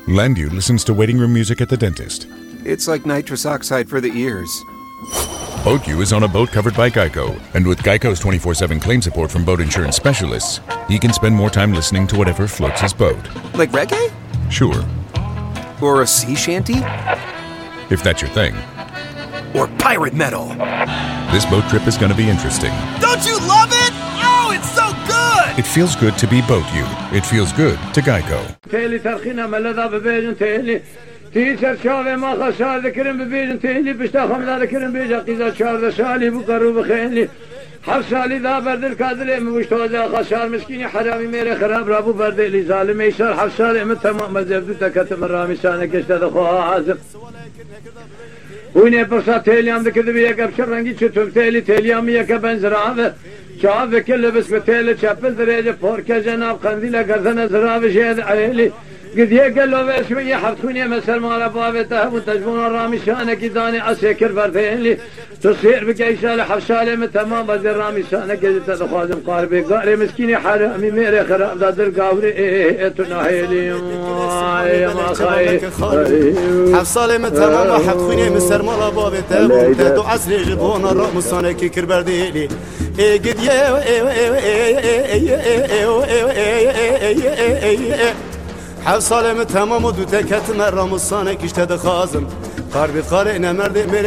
Landu listens to waiting room music at the dentist. It's like nitrous oxide for the ears. BoatU is on a boat covered by Geico, and with Geico's 24/7 claim support from boat insurance specialists, he can spend more time listening to whatever floats his boat. Like reggae? Sure. Or a sea shanty? If that's your thing. Or pirate metal? This boat trip is going to be interesting. Don't you love it? Oh, it's so good! It feels good to be BoatU. It feels good to Geico. تیچر شاوه ما خشار ذکرم ببیجن تیلی بشتا خمدا ذکرم بیجا قیزا 14 سالی بقرو بخیلی 7 سالی دا بردل کادله مبشتوزا خشار مسکینی حرامی میره خراب رابو بردلی ظالم ایشار 7 سالی من تمام مزبدو تکتم رامی سانه کشتا دخواه عازم وینه برسا تیلیام ذکرده بی یک ابشر رنگی چطور تیلیام یک بنزرعه شعب كله بس بتيل شابل درجة فوركا جناب قنديل قرثنا زراب شهد عيلي قد يقل له بس شوية حبتوني مسر مال بابته وتجبون الرامي شانه كداني أسيكر برثين لي تصير بكيشالة حفشالة من تمام بدر رامي شانه كده تدخازم قاربي قاري مسكيني حرامي ميري خراب دادر قاوري تناهيلي يا ما خاي حفصالة من تمام حبتوني مسر مال بابته وتدو عسري جبون الرامي شانه كيكر برديلي قد حفصالة من تمام ودو تكت مرام الصانه كشتد خازم قاربي قارئنا مرد